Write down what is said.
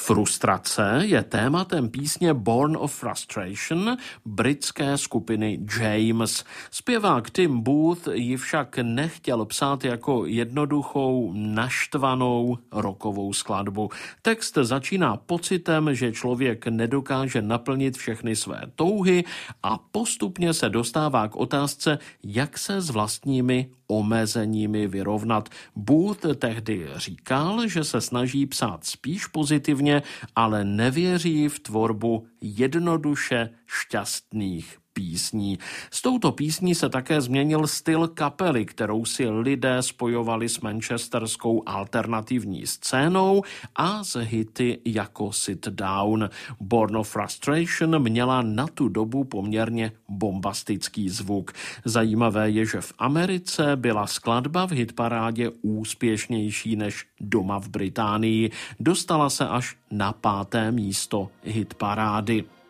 Frustrace je tématem písně Born of Frustration britské skupiny James. Zpěvák Tim Booth ji však nechtěl psát jako jednoduchou, naštvanou rockovou skladbu. Text začíná pocitem, že člověk nedokáže naplnit všechny své touhy a postupně se dostává k otázce, jak se s vlastními omezeními vyrovnat. Booth tehdy říkal, že se snaží psát spíš pozitivně, ale nevěří v tvorbu jednoduše šťastných písní. S touto písní se také změnil styl kapely, kterou si lidé spojovali s manchesterskou alternativní scénou a s hity jako Sit Down. Born of Frustration měla na tu dobu poměrně bombastický zvuk. Zajímavé je, že v Americe byla skladba v hitparádě úspěšnější než doma v Británii. Dostala se až na 5. místo hitparády.